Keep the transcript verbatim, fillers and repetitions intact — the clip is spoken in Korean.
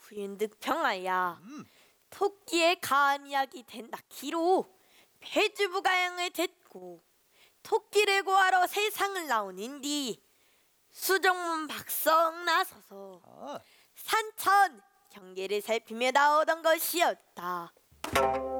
부윤득 평하야 음. 토끼의 가미약이 된다 기로 배주부가양을 됐고 토끼를 구하러 세상을 나오는디 수정문 박성 나서서 아. 산천 경계를 살피며 나오던 것이었다.